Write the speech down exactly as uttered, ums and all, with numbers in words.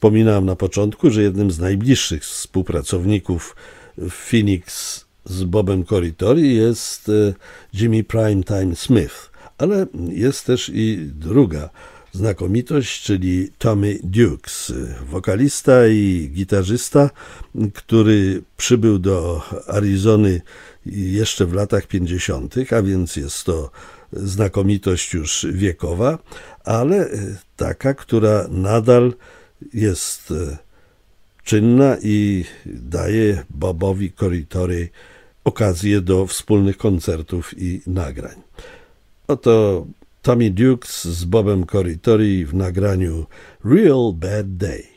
Wspominałem na początku, że jednym z najbliższych współpracowników Phoenix z Bobem Corritore jest Jimmy Primetime Smith, ale jest też i druga znakomitość, czyli Tommy Dukes, wokalista i gitarzysta, który przybył do Arizony jeszcze w latach pięćdziesiątych, a więc jest to znakomitość już wiekowa, ale taka, która nadal jest czynna i daje Bobowi Corritore okazję do wspólnych koncertów i nagrań. Oto Tommy Dukes z Bobem Corritore w nagraniu Real Bad Day.